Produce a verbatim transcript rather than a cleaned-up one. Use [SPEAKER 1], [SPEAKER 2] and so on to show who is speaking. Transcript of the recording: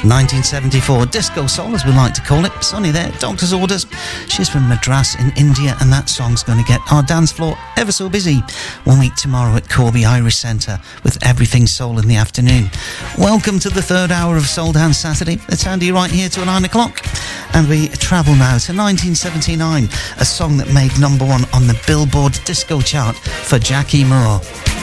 [SPEAKER 1] nineteen seventy-four, disco soul as we like to call it. Sonny there, Doctor's Orders. She's from Madras in India, and that song's going to get our dance floor ever so busy. We'll meet tomorrow at Corby Irish Centre with Everything Soul in the afternoon. Welcome to the third hour of Soul Dance Saturday. It's Andy right here till nine o'clock. And we travel now to nineteen seventy-nine, a song that made number one on the Billboard disco chart for Jackie Moore.